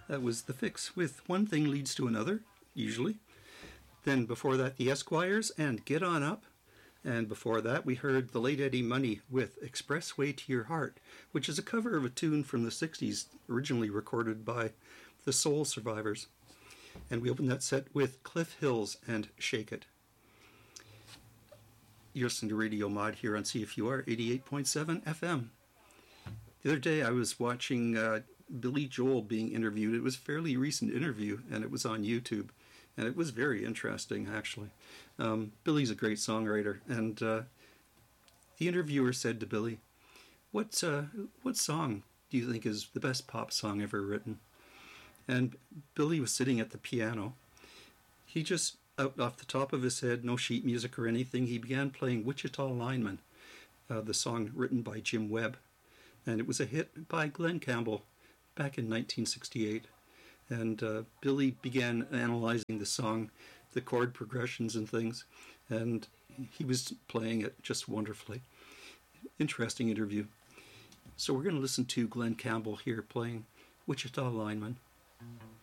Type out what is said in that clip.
That was The Fix with One Thing Leads to Another, usually. Then before that, The Esquires and Get On Up. And before that, we heard the late Eddie Money with Expressway to Your Heart, which is a cover of a tune from the 60s, originally recorded by the Soul Survivors. And we opened that set with Cliff Hills and Shake It. You're listening to Radio Mod here on CFUR 88.7 FM. The other day I was watching Billy Joel being interviewed. It was a fairly recent interview, and it was on YouTube. And it was very interesting, actually. Billy's a great songwriter, and the interviewer said to Billy, what song do you think is the best pop song ever written? And Billy was sitting at the piano. He just, out off the top of his head, no sheet music or anything, he began playing Wichita Lineman, the song written by Jim Webb. And it was a hit by Glen Campbell back in 1968. And Billy began analyzing the song, the chord progressions and things, and he was playing it just wonderfully. Interesting interview. So we're going to listen to Glen Campbell here playing Wichita Lineman.